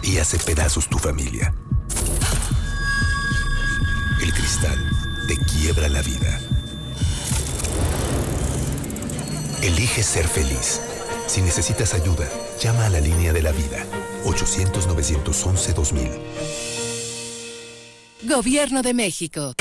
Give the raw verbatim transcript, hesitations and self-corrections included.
y hace pedazos tu familia. El cristal te quiebra la vida. Elige ser feliz. Si necesitas ayuda, llama a la línea de la vida. ochocientos, novecientos once, dos mil. Gobierno de México.